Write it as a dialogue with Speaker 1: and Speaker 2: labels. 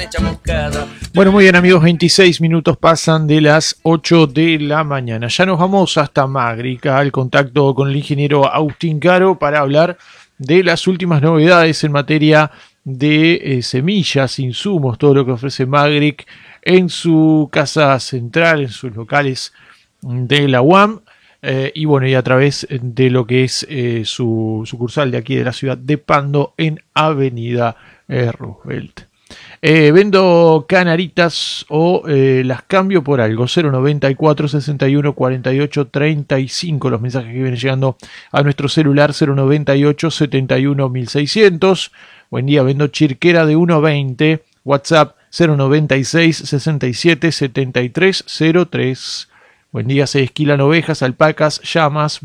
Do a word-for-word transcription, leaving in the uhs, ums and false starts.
Speaker 1: Bueno, muy bien amigos, veintiséis minutos pasan de las ocho de la mañana. Ya nos vamos hasta Magrica, al contacto con el ingeniero Agustín Caro para hablar de las últimas novedades en materia de eh, semillas, insumos, todo lo que ofrece Magric en su casa central, en sus locales de la U A M. Eh, y bueno, y a través de lo que es eh, su sucursal de aquí de la ciudad de Pando en Avenida eh, Roosevelt. Eh, vendo canaritas o eh, las cambio por algo. Cero noventa y cuatro, sesenta y uno, cuarenta y ocho, treinta y cinco. Los mensajes que vienen llegando a nuestro celular. Cero noventa y ocho, setenta y uno, mil seiscientos. Buen día, vendo chirquera de uno veinte. WhatsApp cero noventa y seis, sesenta y siete, setenta y tres cero tres. Buen día, se esquilan ovejas, alpacas, llamas.